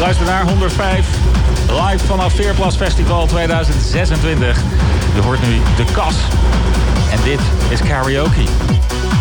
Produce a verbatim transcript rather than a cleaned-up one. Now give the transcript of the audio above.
Luister naar honderdvijf. Live vanaf Veerplas Festival tweeduizend zesentwintig. Je hoort nu De Kas. En dit is Karaoke.